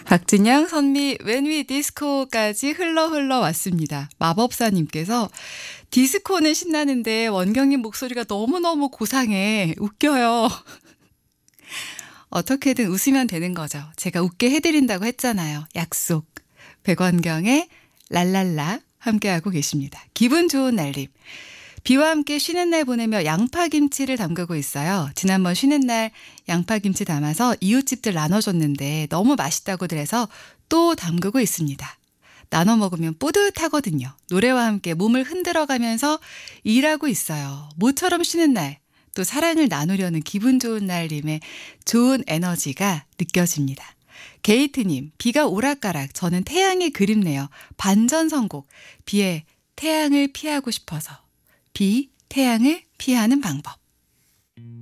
박진영, 선미, When We Disco까지 흘러 왔습니다. 마법사님께서 디스코는 신나는데 원경님 목소리가 너무너무 고상해. 웃겨요. 어떻게든 웃으면 되는 거죠. 제가 웃게 해드린다고 했잖아요. 약속. 백원경의 랄랄라 함께하고 계십니다. 기분 좋은 날림. 비와 함께 쉬는 날 보내며 양파김치를 담그고 있어요. 지난번 쉬는 날 양파김치 담아서 이웃집들 나눠줬는데 너무 맛있다고들 해서 또 담그고 있습니다. 나눠 먹으면 뿌듯하거든요. 노래와 함께 몸을 흔들어가면서 일하고 있어요. 모처럼 쉬는 날, 또 사랑을 나누려는 기분 좋은 날님의 좋은 에너지가 느껴집니다. 게이트님, 비가 오락가락, 저는 태양이 그립네요. 반전선곡, 비에 태양을 피하고 싶어서. 비, 태양을 피하는 방법.